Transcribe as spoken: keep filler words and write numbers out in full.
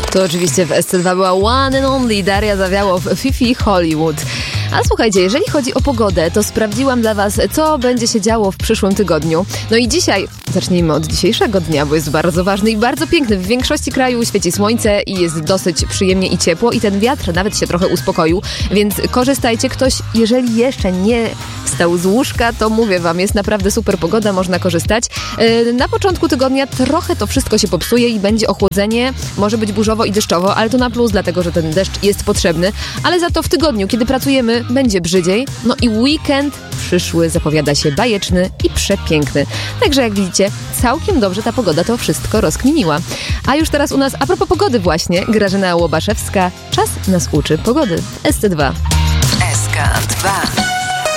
To oczywiście w S C dwa była One and Only Daria Zawiałow, Fifi Hollywood. A słuchajcie, jeżeli chodzi o pogodę, to sprawdziłam dla was, co będzie się działo w przyszłym tygodniu. No i dzisiaj, zacznijmy od dzisiejszego dnia, bo jest bardzo ważny i bardzo piękny. W większości kraju świeci słońce i jest dosyć przyjemnie i ciepło i ten wiatr nawet się trochę uspokoił, więc korzystajcie. Ktoś, jeżeli jeszcze nie wstał z łóżka, to mówię wam, jest naprawdę super pogoda, można korzystać. Yy, na początku tygodnia trochę to wszystko się popsuje i będzie ochłodzenie, może być burzowo i deszczowo, ale to na plus, dlatego że ten deszcz jest potrzebny, ale za to w tygodniu, kiedy pracujemy, będzie brzydziej. No i weekend przyszły zapowiada się bajeczny i przepiękny. Także jak widzicie, całkiem dobrze ta pogoda to wszystko rozkminiła. A już teraz u nas, a propos pogody właśnie, Grażyna Łobaszewska. Czas nas uczy pogody. S C dwa. S K dwa.